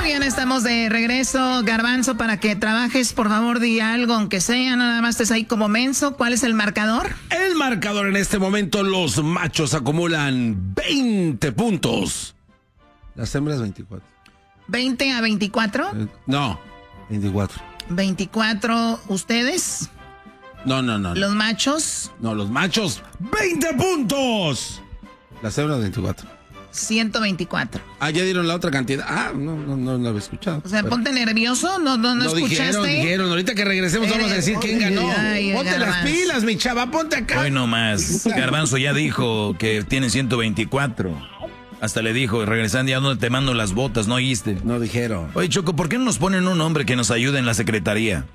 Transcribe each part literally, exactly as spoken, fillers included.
bien, estamos de regreso. Garbanzo, para que trabajes, por favor, di algo, aunque sea, nada más estés ahí como menso. ¿Cuál es el marcador? El marcador en este momento, los machos acumulan veinte puntos. Las hembras veinticuatro. ¿veinte a veinticuatro? Eh, no, veinticuatro. ¿veinticuatro ustedes? No, no, no. ¿Los machos? No, los machos, veinte puntos. Las hembras veinticuatro. ciento veinticuatro. Ah, ya dieron la otra cantidad. Ah, no, no, no lo había escuchado. O sea, pero... ponte nervioso, no, no, no, no escuchaste. Dijeron, dijeron, ahorita que regresemos vamos a decir quién ganó. Ay, ponte Garbanzo. las pilas, mi chava, ponte acá. Hoy no más. Garbanzo ya dijo que tiene ciento veinticuatro. Hasta le dijo, regresando ya donde te mando las botas, ¿no oíste? No dijeron. Oye, Choco, ¿por qué no nos ponen un hombre que nos ayude en la secretaría?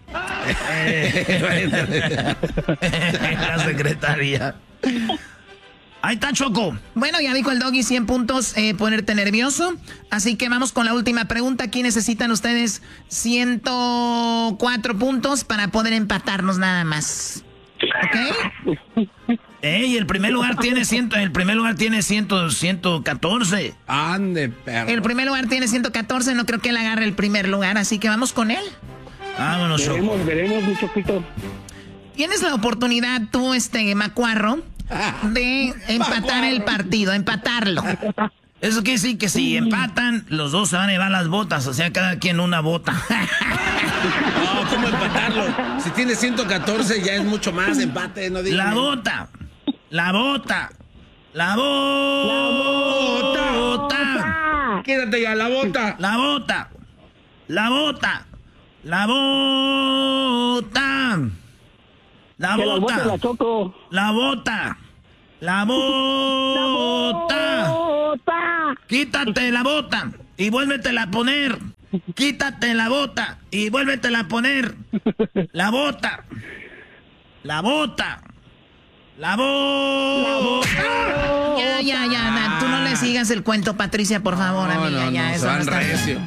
La secretaría. Ahí está, Choco. Bueno, ya dijo el Doggy, cien puntos, eh, ponerte nervioso. Así que vamos con la última pregunta. Aquí necesitan ustedes ciento cuatro puntos para poder empatarnos nada más. ¿Ok? Ey, el primer lugar tiene ciento, el primer lugar tiene ciento, ciento catorce. Ande, perro. El primer lugar tiene ciento catorce, no creo que él agarre el primer lugar, así que vamos con él. Vámonos, Choco. Veremos, veremos, mi Choquito. Tienes la oportunidad tú, este, Macuarro, de empatar el partido, empatarlo. Eso quiere decir que si empatan, los dos se van a llevar las botas, o sea, cada quien una bota. No, ¿cómo empatarlo? Si tiene ciento catorce ya es mucho más empate, no digas. La bota, la bota, la bota, bota. Quédate ya, la bota. La bota, la bota, la bota, la Que la bote bota, la Choco. la bota, la bota. ¡Bota! Quítate la bota y vuélvetela a poner. Quítate la bota y vuélvetela a poner. La bota. La bota. La bota. Ya, ya, ya, na, tú no le sigas el cuento, Patricia, por favor, No, amiga, no, ya, no, eso se no van está bien. recio.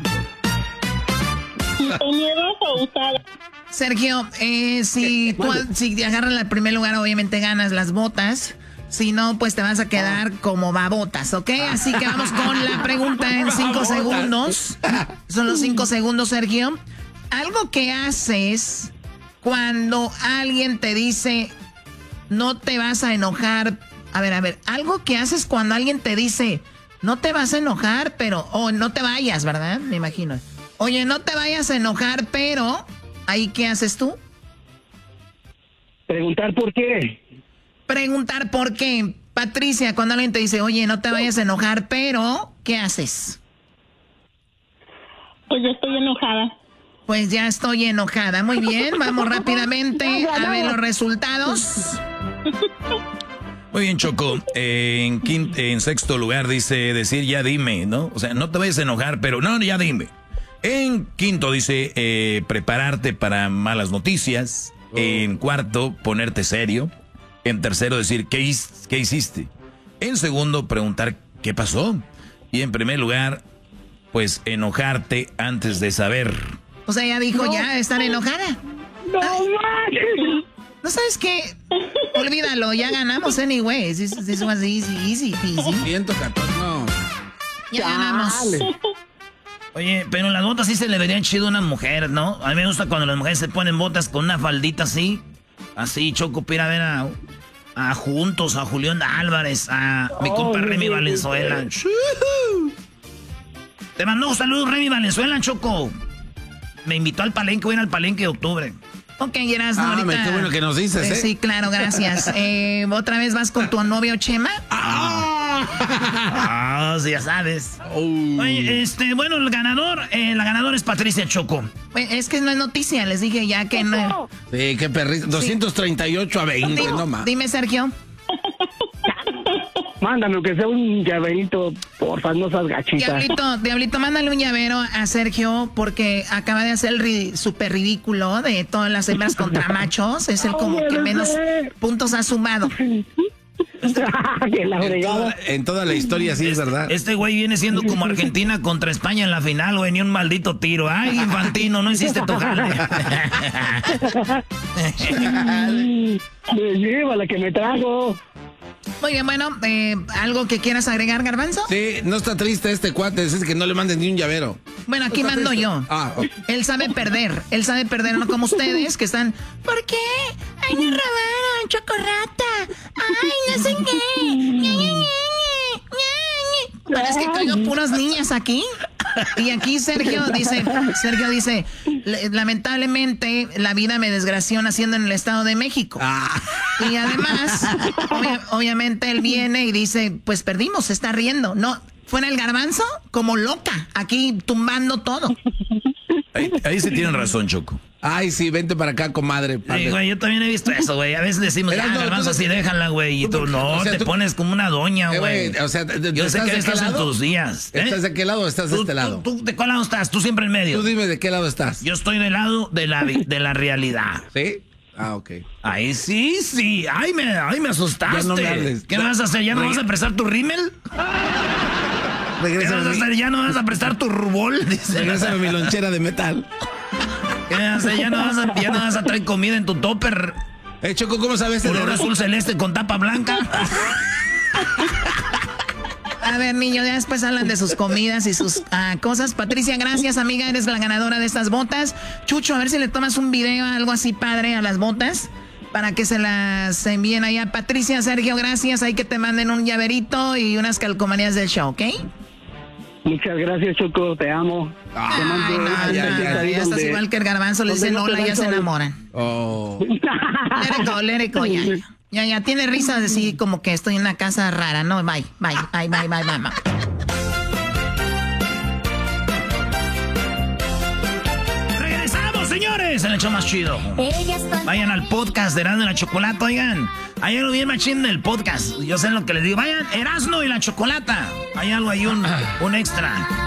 Sergio, eh, si tú si te agarras el primer lugar, obviamente ganas las botas. Si no, pues te vas a quedar como babotas, ¿ok? Así que vamos con la pregunta en cinco segundos. Son los cinco segundos, Sergio. Algo que haces cuando alguien te dice, no te vas a enojar. A ver, a ver, algo que haces cuando alguien te dice, no te vas a enojar, pero, o oh, no te vayas, ¿verdad? Me imagino. Oye, no te vayas a enojar, pero, ¿ahí qué haces tú? Preguntar por qué. Preguntar por qué. Patricia, cuando alguien te dice, oye, no te vayas a enojar, pero, ¿qué haces? Pues ya estoy enojada. Pues ya estoy enojada. Muy bien, vamos rápidamente a ver los resultados. Muy bien, Choco. Eh, en, quinto, en sexto lugar dice decir ya dime, ¿no? O sea, no te vayas a enojar, pero no, ya dime. En quinto dice eh, prepararte para malas noticias. Oh. En cuarto, ponerte serio. En tercero, decir ¿qué, qué hiciste? En segundo, preguntar ¿qué pasó? Y en primer lugar, pues enojarte antes de saber. O sea, ya dijo No. ya estar enojada. ¡No Ay. manches! ¿No sabes qué? Olvídalo, ya ganamos anyways. This, this was easy, easy, peasy. ciento catorce, no. Ya ganamos. Dale. Oye, pero las botas sí se le verían chido a una mujer, ¿no? A mí me gusta cuando las mujeres se ponen botas con una faldita así. Así, Choco, para ir a ver a, a Juntos, a Julián Álvarez, a mi Oh, compa sí, Remy sí, Valenzuela. Te mandó saludos, Remy Valenzuela, Choco. Me invitó al palenque, voy a ir al palenque de octubre. Ok, Erasmo, Ah, ahorita. qué bueno que nos dices, ¿eh? Sí, claro, gracias. Eh, ¿Otra vez vas con tu novio Chema? Ah, sí, ya sabes. Oh. Oye, este, bueno, el ganador, eh, la ganadora es Patricia, Choco. Pues, es que no es noticia, les dije ya que no. Sí, qué perrito. doscientos treinta y ocho a veinte, Dime, no más. dime, Sergio. Mándame que sea un llaverito, porfa, no seas gachita. Diablito, Diablito, mándale un llavero a Sergio porque acaba de hacer el ri- súper ridículo de todas las hembras contra machos. Es el como Oye, que no menos sé. puntos ha sumado. Que la En fregada. toda, en toda la historia, sí, es verdad. Este güey viene siendo como Argentina contra España en la final, güey, ni un maldito tiro. Ay, Infantino, no hiciste tu jale. Me lleva la que me trajo. Muy bien, bueno, eh, ¿algo que quieras agregar, Garbanzo? Sí, no está triste este cuate, es que no le manden ni un llavero. Bueno, aquí mando yo. Ah, okay. Él sabe perder. Él sabe perder, no como ustedes que están. ¿Por qué? Ay, me robaron, chocorrata. Ay, no sé qué. Ñe, Ñe, Ñe, Ñe, Ñe. Parece que traigo puras niñas aquí. Y aquí Sergio dice, Sergio dice, lamentablemente la vida me desgració naciendo en el Estado de México. Ah. Y además, obvia, obviamente él viene y dice, pues perdimos, se está riendo. No, fue en el Garbanzo como loca, aquí tumbando todo. Ahí, ahí sí tienen razón, Choco. Ay, sí, vente para acá, comadre. Sí, güey, yo también he visto eso, güey. A veces decimos, ya, no, Garbanzo, así déjala, güey. Y tú, tú no, o sea, te tú, pones como una doña, güey. Eh, o sea, de, de, yo sé que estás en tus días. ¿eh? ¿Estás de qué lado o estás de este lado? Tú, tú, ¿de cuál lado estás? Tú siempre en medio. Tú dime de qué lado estás. Yo estoy del lado de la, de la realidad. ¿Sí? Ah, ok. Ahí sí, sí. Ay, me, ay, me asustaste. Ya no me hables. ¿Qué no, vas a hacer? ¿Ya no vas a prestar tu rímel? ¿Qué vas a hacer? ¿Ya no vas a prestar tu rubol? Regrésame mi lonchera de metal. ¿Qué vas a hacer? ¿Ya no vas a, ya no vas a traer comida en tu topper? Eh, Choco, ¿cómo sabes? Color azul celeste con tapa blanca. A ver, niño, ya después hablan de sus comidas y sus uh, cosas. Patricia, gracias, amiga, eres la ganadora de estas botas. Chucho, a ver si le tomas un video, algo así padre a las botas, para que se las envíen allá. Patricia, Sergio, gracias. Hay que te manden un llaverito y unas calcomanías del show, ¿ok? Muchas gracias, Choco, te amo. Ay, te mando no, no, ya, ya, ya estás igual que el Garbanzo, le dicen hola y ya se enamoran. Oh. Let it go, let it go, ya. Ya, ya, tiene risa de así como que estoy en una casa rara. No, bye, bye, bye, bye, bye, bye. ¡Regresamos, señores! En el show más chido. Vayan al podcast de Erasmo y la Chocolata, oigan. Hay algo bien machín del podcast. Yo sé lo que les digo. Vayan, Erasmo y la Chocolata. Hay algo ahí, un, un extra.